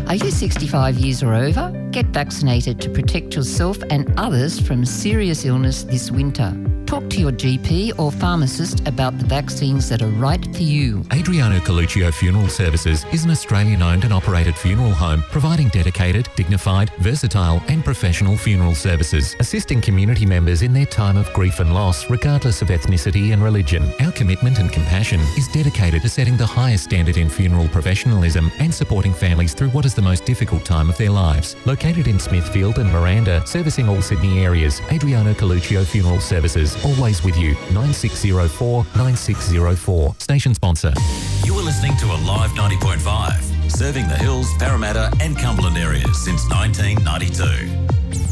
Are you 65 years or over? Get vaccinated to protect yourself and others from serious illness this winter. Talk to your GP or pharmacist about the vaccines that are right for you. Adriano Coluccio Funeral Services is an Australian-owned and operated funeral home providing dedicated, dignified, versatile and professional funeral services, assisting community members in their time of grief and loss regardless of ethnicity and religion. Our commitment and compassion is dedicated to setting the highest standard in funeral professionalism and supporting families through what is the most difficult time of their lives. Located in Smithfield and Miranda, servicing all Sydney areas, Adriano Coluccio Funeral Services, always with you. 9604 9604. Station sponsor. You are listening to Alive 90.5, serving the Hills, Parramatta and Cumberland areas since 1992.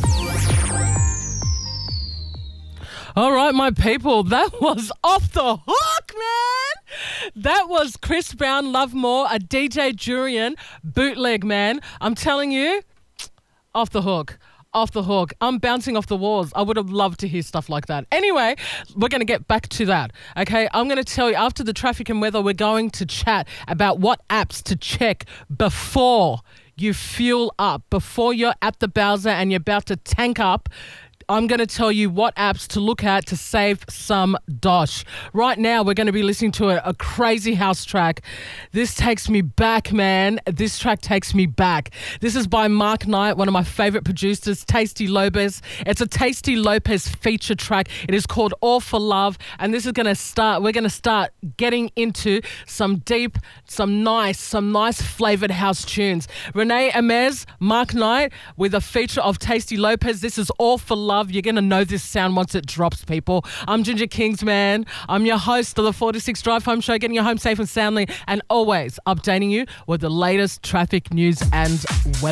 All right, my people, that was off the hook, man. That was Chris Brown, Love More, a DJ Jurian bootleg, man. I'm telling you, off the hook. Off the hook. I'm bouncing off the walls. I would have loved to hear stuff like that. Anyway, we're going to get back to that, okay? I'm going to tell you, after the traffic and weather, we're going to chat about what apps to check before you fuel up, before you're at the Bowser and you're about to tank up. I'm going to tell you what apps to look at to save some dosh. Right now, we're going to be listening to a crazy house track. This takes me back, man. This track takes me back. This is by Mark Knight, one of my favorite producers, Tasty Lopez. It's a Tasty Lopez feature track. It is called All for Love. And this is going to start, we're going to start getting into some deep, some nice flavored house tunes. Renee Amez, Mark Knight, with a feature of Tasty Lopez. This is All for Love. You're going to know this sound once it drops, people. I'm Ginger Kingsman. I'm your host of the 46 Drive Home Show, getting you home safe and soundly and always updating you with the latest traffic news and weather.